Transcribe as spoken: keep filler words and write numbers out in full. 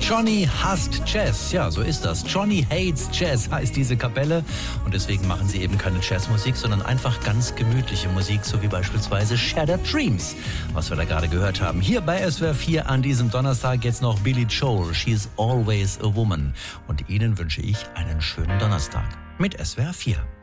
Johnny hasst Jazz. Ja, so ist das. Johnny Hates Jazz heißt diese Kapelle. Und deswegen machen sie eben keine Jazzmusik, sondern einfach ganz gemütliche Musik, so wie beispielsweise Shattered Dreams, was wir da gerade gehört haben. Hier bei S W R vier an diesem Donnerstag jetzt noch Billy Joel, She's Always a Woman. Und Ihnen wünsche ich einen schönen Donnerstag mit S W R vier.